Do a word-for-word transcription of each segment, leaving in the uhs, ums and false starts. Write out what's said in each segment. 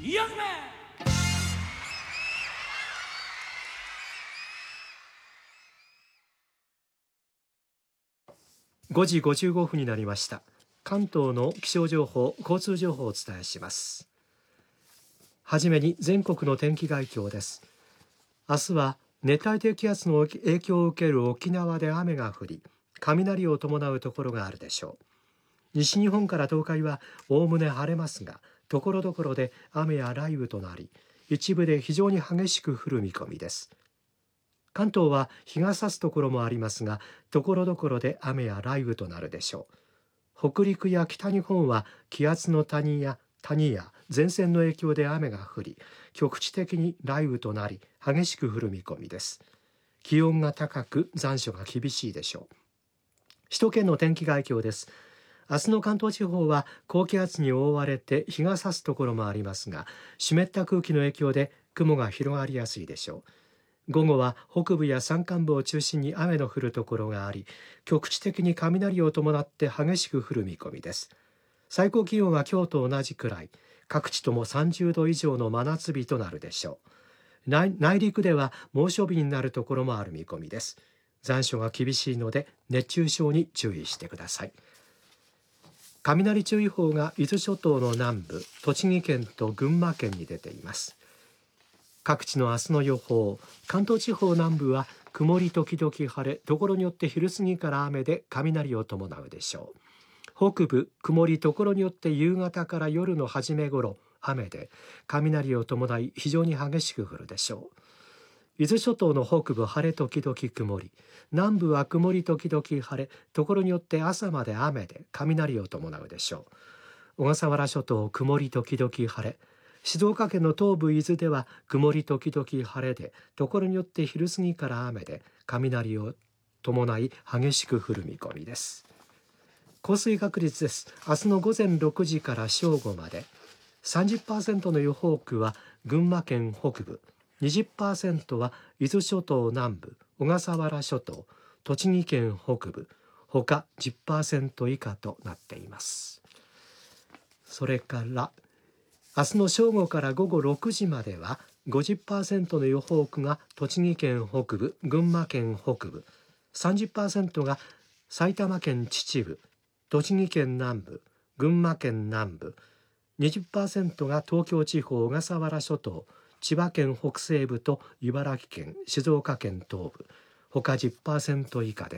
Young man! ごじごじゅうごふんになりました。関東の気象情報、交通情報をお伝えします。はじめに全国の天気概況です。明日は熱帯低気圧の影響を受ける沖縄で雨が降り、雷を伴うところがあるでしょう。西日本から東海はおおむね晴れますが、ところどころで雨や雷雨となり、一部で非常に激しく降る見込みです。関東は日が差すところもありますが、ところどころで雨や雷雨となるでしょう。北陸や北日本は気圧の谷や谷や前線の影響で雨が降り、局地的に雷雨となり激しく降る見込みです。気温が高く残暑が厳しいでしょう。首都圏の天気概況です。明日の関東地方は高気圧に覆われて日が差すところもありますが、湿った空気の影響で雲が広がりやすいでしょう。午後は北部や山間部を中心に雨の降るところがあり、局地的に雷を伴って激しく降る見込みです。最高気温は今日と同じくらい、各地ともさんじゅうど以上の真夏日となるでしょう。 内, 内陸では猛暑日になるところもある見込みです。残暑が厳しいので熱中症に注意してください。雷注意報が伊豆諸島の南部、栃木県と群馬県に出ています。各地の明日の予報、関東地方南部は曇り時々晴れ、ところによって昼過ぎから雨で雷を伴うでしょう。北部、曇りところによって夕方から夜の初め頃、雨で雷を伴い非常に激しく降るでしょう。伊豆諸島の北部、晴れ時々曇り、南部は曇り時々晴れ、ところによって朝まで雨で雷を伴うでしょう。小笠原諸島、曇り時々晴れ、静岡県の東部伊豆では曇り時々晴れで、ところによって昼過ぎから雨で雷を伴い激しく降る見込みです。降水確率です。明日の午前ろくじから正午まで さんじゅっパーセント の予報区は群馬県北部、 にじゅっパーセント は伊豆諸島南部、小笠原諸島、栃木県北部、他 じゅっパーセント 以下となっています。それから明日の正午から午後ろくじまでは ごじゅっパーセント の予報区が栃木県北部、群馬県北部、 さんじゅっパーセント が埼玉県秩父、栃木県南部、群馬県南部、 にじゅっパーセント が東京地方、小笠原諸島、千葉県北西部と茨城県、静岡県東部、他 じゅっパーセント 以下です。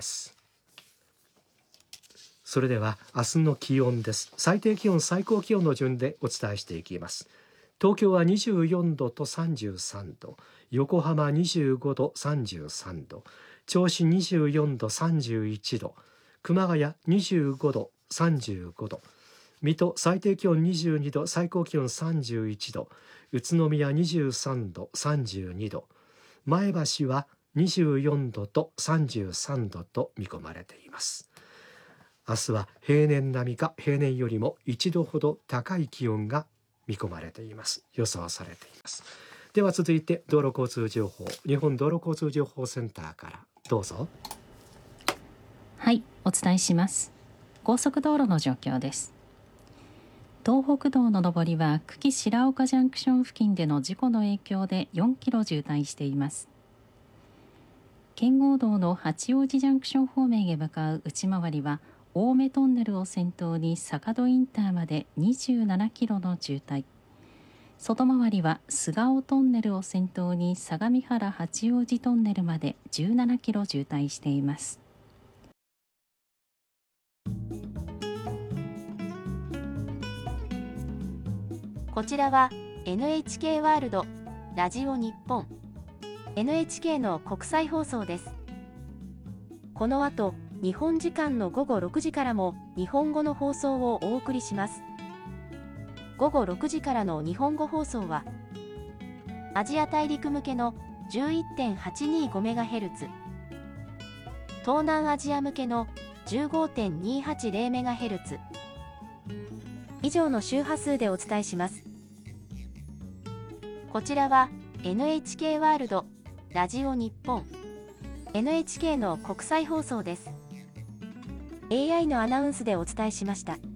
それでは明日の気温です。最低気温、最高気温の順でお伝えしていきます。東京はにじゅうよんどとさんじゅうさんど、横浜にじゅうごどさんじゅうさんど、銚子にじゅうよんどさんじゅういちど、熊谷にじゅうごどさんじゅうごど、水戸最低気温にじゅうにど、最高気温さんじゅういちど、宇都宮にじゅうさんどさんじゅうにど、前橋はにじゅうよんどとさんじゅうさんどと見込まれています。明日は平年並みか平年よりもいちどほど高い気温が見込まれています。予想されています。では続いて道路交通情報、日本道路交通情報センターからどうぞ。 はい、お伝えします。高速道路の状況です。東北道の上りは久喜白岡ジャンクション付近での事故の影響でよんキロ渋滞しています。圏央道の八王子ジャンクション方面へ向かう内回りは青梅トンネルを先頭に坂戸インターまでにじゅうななキロの渋滞、外回りは菅生トンネルを先頭に相模原八王子トンネルまでじゅうななキロ渋滞しています。 こちらは エヌエイチケー ワールドラジオ日本 エヌエイチケー の国際放送です。この後日本時間の午後ろくじからも日本語の放送をお送りします。午後ろくじからの日本語放送はアジア大陸向けの じゅういってんはちにーごメガヘルツ、東南アジア向けの じゅうごてんにーはちゼロメガヘルツ、以上の周波数でお伝えします。こちらは エヌエイチケー ワールドラジオ日本 エヌエイチケー の国際放送です。エーアイ のアナウンスでお伝えしました。